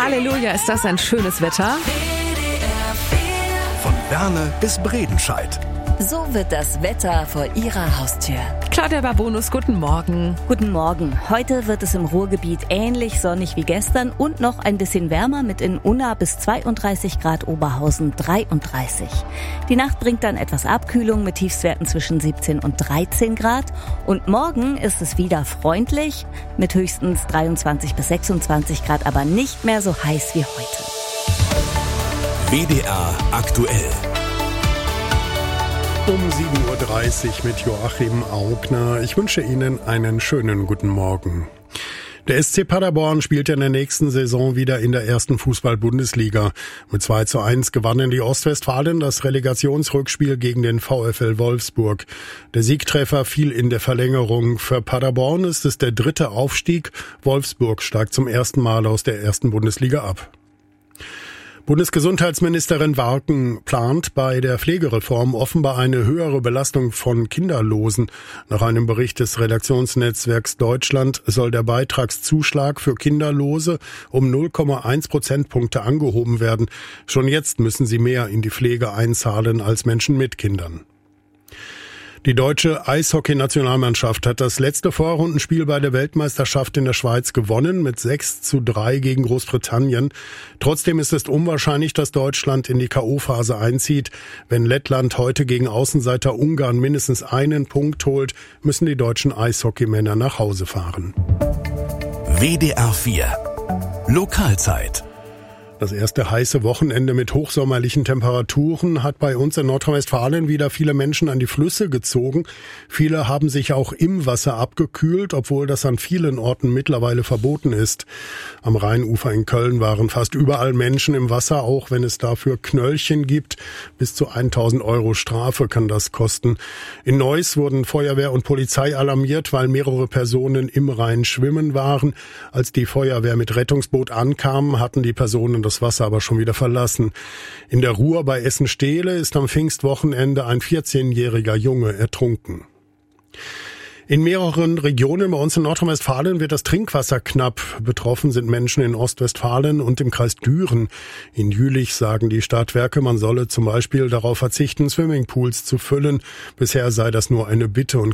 Halleluja, ist das ein schönes Wetter. Von Werne bis Bredenscheid. So wird das Wetter vor Ihrer Haustür. Claudia Babonus, guten Morgen. Guten Morgen. Heute wird es im Ruhrgebiet ähnlich sonnig wie gestern und noch ein bisschen wärmer mit in Unna bis 32 Grad, Oberhausen 33. Die Nacht bringt dann etwas Abkühlung mit Tiefstwerten zwischen 17 und 13 Grad. Und morgen ist es wieder freundlich mit höchstens 23 bis 26 Grad, aber nicht mehr so heiß wie heute. WDR aktuell. Um 7.30 Uhr mit Joachim Augner. Ich wünsche Ihnen einen schönen guten Morgen. Der SC Paderborn spielt in der nächsten Saison wieder in der ersten Fußball-Bundesliga. Mit 2:1 gewannen die Ostwestfalen das Relegationsrückspiel gegen den VfL Wolfsburg. Der Siegtreffer fiel in der Verlängerung. Für Paderborn ist es der dritte Aufstieg. Wolfsburg steigt zum ersten Mal aus der ersten Bundesliga ab. Bundesgesundheitsministerin Warken plant bei der Pflegereform offenbar eine höhere Belastung von Kinderlosen. Nach einem Bericht des Redaktionsnetzwerks Deutschland soll der Beitragszuschlag für Kinderlose um 0,1 Prozentpunkte angehoben werden. Schon jetzt müssen sie mehr in die Pflege einzahlen als Menschen mit Kindern. Die deutsche Eishockey-Nationalmannschaft hat das letzte Vorrundenspiel bei der Weltmeisterschaft in der Schweiz gewonnen mit 6:3 gegen Großbritannien. Trotzdem ist es unwahrscheinlich, dass Deutschland in die K.O.-Phase einzieht. Wenn Lettland heute gegen Außenseiter Ungarn mindestens einen Punkt holt, müssen die deutschen Eishockeymänner nach Hause fahren. WDR 4 Lokalzeit. Das erste heiße Wochenende mit hochsommerlichen Temperaturen hat bei uns in Nordrhein-Westfalen wieder viele Menschen an die Flüsse gezogen. Viele haben sich auch im Wasser abgekühlt, obwohl das an vielen Orten mittlerweile verboten ist. Am Rheinufer in Köln waren fast überall Menschen im Wasser, auch wenn es dafür Knöllchen gibt. Bis zu 1.000 € Strafe kann das kosten. In Neuss wurden Feuerwehr und Polizei alarmiert, weil mehrere Personen im Rhein schwimmen waren. Als die Feuerwehr mit Rettungsboot ankam, hatten die Personen das Wasser aber schon wieder verlassen. In der Ruhr bei Essen-Stehle ist am Pfingstwochenende ein 14-jähriger Junge ertrunken. In mehreren Regionen bei uns in Nordrhein-Westfalen wird das Trinkwasser knapp. Betroffen sind Menschen in Ostwestfalen und im Kreis Düren. In Jülich sagen die Stadtwerke, man solle zum Beispiel darauf verzichten, Swimmingpools zu füllen. Bisher sei das nur eine Bitte und